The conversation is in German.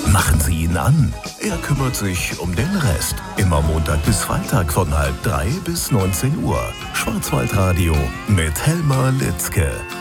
Machen Sie ihn an. Er kümmert sich um den Rest. Immer Montag bis Freitag von 12:30 bis 19 Uhr. Schwarzwaldradio mit Helmar Litzke.